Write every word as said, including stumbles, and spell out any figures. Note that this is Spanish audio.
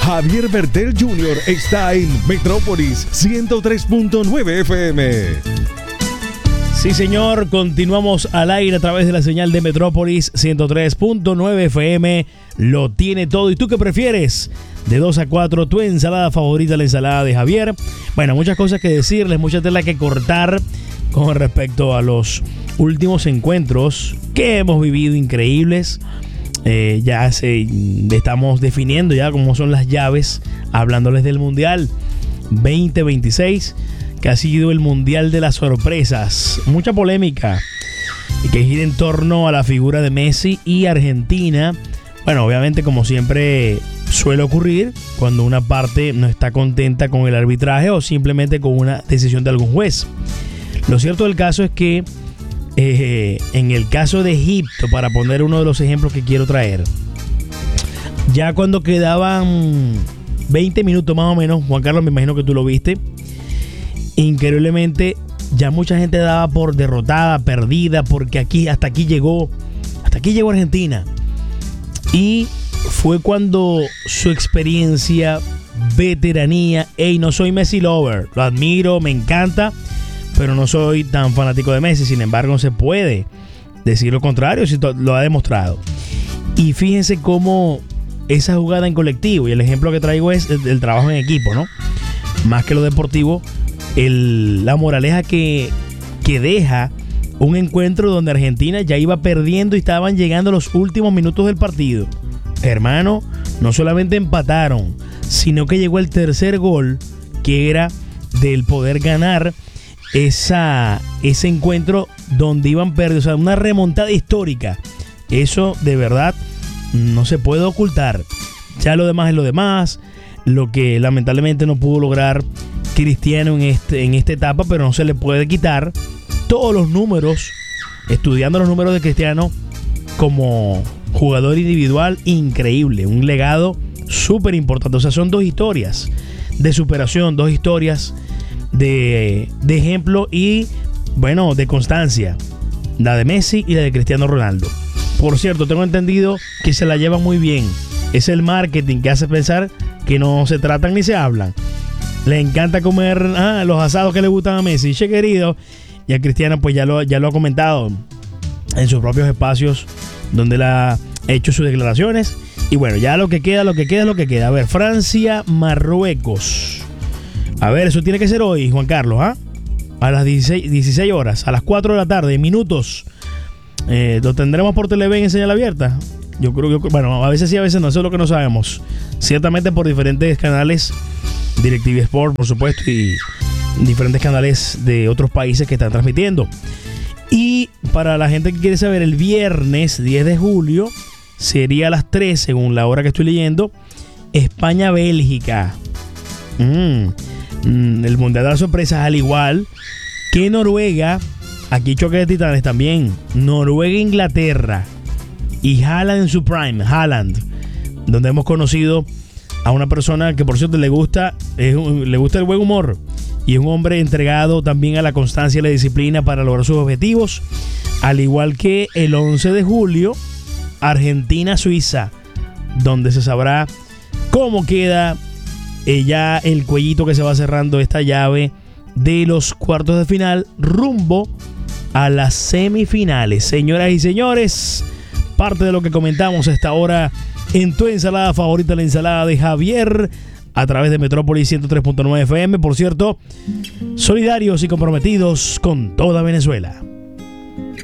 Javier Bertel junior está en Metrópolis ciento tres punto nueve F M. Sí, señor, continuamos al aire a través de la señal de Metrópolis ciento tres punto nueve F M. Lo tiene todo. ¿Y tú qué prefieres? De dos a cuatro, tu ensalada favorita, la ensalada de Javier. Bueno, muchas cosas que decirles, mucha tela que cortar con respecto a los últimos encuentros que hemos vivido increíbles. Eh, ya se, estamos definiendo ya cómo son las llaves, hablándoles del Mundial veinte veintiséis, que ha sido el Mundial de las sorpresas. Mucha polémica y que gira en torno a la figura de Messi y Argentina. Bueno, obviamente, como siempre suele ocurrir, cuando una parte no está contenta con el arbitraje o simplemente con una decisión de algún juez. Lo cierto del caso es que Eh, en el caso de Egipto, para poner uno de los ejemplos que quiero traer, ya cuando quedaban veinte minutos más o menos, Juan Carlos, me imagino que tú lo viste, increíblemente ya mucha gente daba por derrotada, perdida, porque aquí hasta aquí llegó, hasta aquí llegó Argentina. Y fue cuando su experiencia, veteranía, hey, no soy Messi lover, lo admiro, me encanta, pero no soy tan fanático de Messi. Sin embargo, no se puede decir lo contrario, si lo ha demostrado. Y fíjense cómo esa jugada en colectivo, y el ejemplo que traigo es el, el trabajo en equipo, ¿no? Más que lo deportivo, el, la moraleja que, que deja un encuentro donde Argentina ya iba perdiendo y estaban llegando los últimos minutos del partido. Hermano, no solamente empataron, sino que llegó el tercer gol, que era del poder ganar Esa, ese encuentro donde iban perdiendo, o sea, una remontada histórica. Eso de verdad no se puede ocultar. Ya lo demás es lo demás, lo que lamentablemente no pudo lograr Cristiano en, este, en esta etapa, pero no se le puede quitar todos los números, estudiando los números de Cristiano como jugador individual, increíble, un legado súper importante. O sea, son dos historias de superación, dos historias De, de ejemplo y, bueno, de constancia. La de Messi y la de Cristiano Ronaldo. Por cierto, tengo entendido que se la llevan muy bien. Es el marketing que hace pensar que no se tratan ni se hablan. Le encanta comer ah, los asados que le gustan a Messi. Che, querido. Y a Cristiano pues ya lo, ya lo ha comentado en sus propios espacios donde él ha hecho sus declaraciones. Y bueno, ya lo que queda, lo que queda, lo que queda. A ver, Francia, Marruecos. A ver, eso tiene que ser hoy, Juan Carlos, ¿ah? A las dieciséis, dieciséis horas, a las cuatro de la tarde, minutos. Eh, ¿Lo tendremos por Televen en señal abierta? Yo creo que, bueno, a veces sí, a veces no, eso es lo que no sabemos. Ciertamente por diferentes canales, DirecTV Sport, por supuesto, y diferentes canales de otros países que están transmitiendo. Y para la gente que quiere saber, el viernes diez de julio, sería a las tres, según la hora que estoy leyendo, España-Bélgica. Mmm. El Mundial de las Sorpresas, al igual que Noruega. Aquí choque de titanes también. Noruega-Inglaterra. Y Haaland en su prime, Haaland, donde hemos conocido a una persona que, por cierto, le gusta, es, le gusta el buen humor. Y es un hombre entregado también a la constancia y la disciplina para lograr sus objetivos. Al igual que el once de julio, Argentina-Suiza, donde se sabrá cómo queda Eh, ya el cuellito que se va cerrando esta llave de los cuartos de final rumbo a las semifinales. Señoras y señores, parte de lo que comentamos a esta hora en tu ensalada favorita, la ensalada de Javier, a través de Metrópolis ciento tres punto nueve F M. Por cierto, solidarios y comprometidos con toda Venezuela.